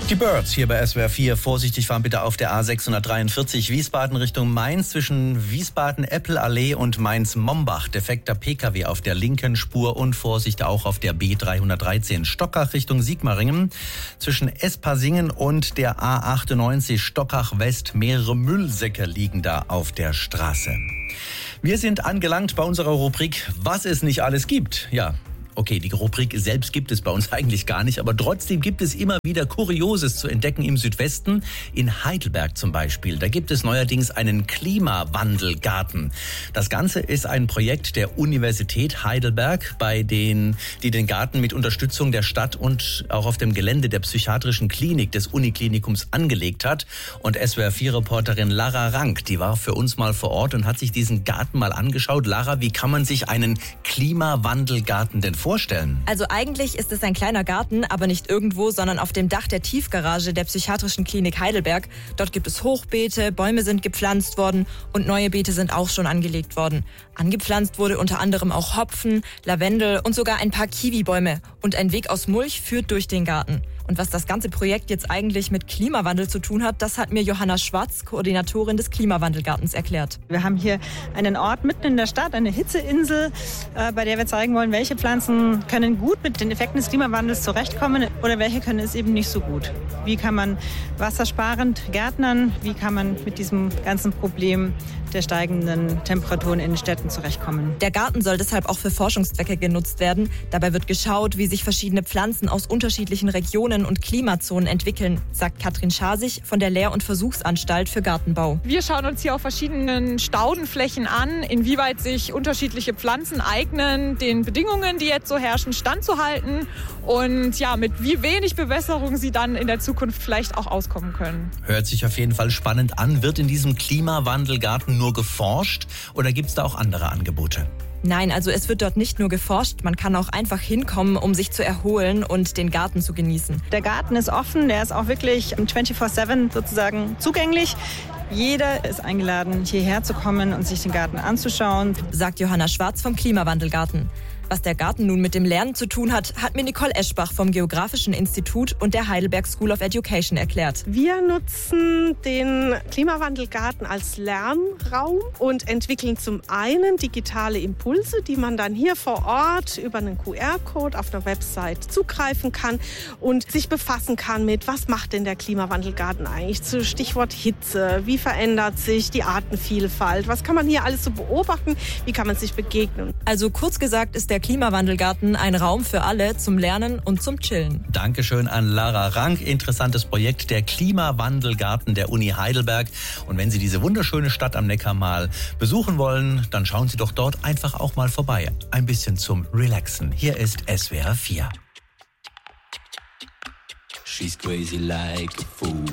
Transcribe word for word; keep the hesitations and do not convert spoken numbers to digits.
Die Birds hier bei S W R vier. Vorsichtig fahren bitte auf der A sechshundertdreiundvierzig Wiesbaden Richtung Mainz zwischen Wiesbaden-Eppelallee und Mainz-Mombach. Defekter P K W auf der linken Spur und Vorsicht auch auf der B dreihundertdreizehn Stockach Richtung Sigmaringen. Zwischen Espasingen und der A achtundneunzig Stockach West. Mehrere Müllsäcke liegen da auf der Straße. Wir sind angelangt bei unserer Rubrik, was es nicht alles gibt. Ja. Okay, die Rubrik selbst gibt es bei uns eigentlich gar nicht, aber trotzdem gibt es immer wieder Kurioses zu entdecken im Südwesten. In Heidelberg zum Beispiel, da gibt es neuerdings einen Klimawandelgarten. Das Ganze ist ein Projekt der Universität Heidelberg, bei denen, die den Garten mit Unterstützung der Stadt und auch auf dem Gelände der psychiatrischen Klinik des Uniklinikums angelegt hat. Und S W R vier Reporterin Lara Rank, die war für uns mal vor Ort und hat sich diesen Garten mal angeschaut. Lara, wie kann man sich einen Klimawandelgarten denn vorstellen? Also eigentlich ist es ein kleiner Garten, aber nicht irgendwo, sondern auf dem Dach der Tiefgarage der psychiatrischen Klinik Heidelberg. Dort gibt es Hochbeete, Bäume sind gepflanzt worden und neue Beete sind auch schon angelegt worden. Angepflanzt wurde unter anderem auch Hopfen, Lavendel und sogar ein paar Kiwibäume. Und ein Weg aus Mulch führt durch den Garten. Und was das ganze Projekt jetzt eigentlich mit Klimawandel zu tun hat, das hat mir Johanna Schwarz, Koordinatorin des Klimawandelgartens, erklärt. Wir haben hier einen Ort mitten in der Stadt, eine Hitzeinsel, äh, bei der wir zeigen wollen, welche Pflanzen können gut mit den Effekten des Klimawandels zurechtkommen oder welche können es eben nicht so gut. Wie kann man wassersparend gärtnern? Wie kann man mit diesem ganzen Problem der steigenden Temperaturen in den Städten zurechtkommen? Der Garten soll deshalb auch für Forschungszwecke genutzt werden. Dabei wird geschaut, wie sich verschiedene Pflanzen aus unterschiedlichen Regionen und Klimazonen entwickeln, sagt Katrin Schasig von der Lehr- und Versuchsanstalt für Gartenbau. Wir schauen uns hier auf verschiedenen Staudenflächen an, inwieweit sich unterschiedliche Pflanzen eignen, den Bedingungen, die jetzt so herrschen, standzuhalten und ja, mit wie wenig Bewässerung sie dann in der Zukunft vielleicht auch auskommen können. Hört sich auf jeden Fall spannend an. Wird in diesem Klimawandelgarten nur geforscht oder gibt es da auch andere Angebote? Nein, also es wird dort nicht nur geforscht, man kann auch einfach hinkommen, um sich zu erholen und den Garten zu genießen. Der Garten ist offen, der ist auch wirklich vierundzwanzig sieben sozusagen zugänglich. Jeder ist eingeladen, hierher zu kommen und sich den Garten anzuschauen, sagt Johanna Schwarz vom Klimawandelgarten. Was der Garten nun mit dem Lernen zu tun hat, hat mir Nicole Eschbach vom Geografischen Institut und der Heidelberg School of Education erklärt. Wir nutzen den Klimawandelgarten als Lernraum und entwickeln zum einen digitale Impulse, die man dann hier vor Ort über einen Q R-Code auf der Website zugreifen kann und sich befassen kann mit, was macht denn der Klimawandelgarten eigentlich zu Stichwort Hitze, wie verändert sich die Artenvielfalt, was kann man hier alles so beobachten, wie kann man sich begegnen. Also kurz gesagt ist der Klimawandelgarten ein Raum für alle zum Lernen und zum Chillen. Dankeschön an Lara Rank. Interessantes Projekt, der Klimawandelgarten der Uni Heidelberg. Und wenn Sie diese wunderschöne Stadt am Neckar mal besuchen wollen, dann schauen Sie doch dort einfach auch mal vorbei. Ein bisschen zum Relaxen. Hier ist S W R vier. She's crazy like a fool.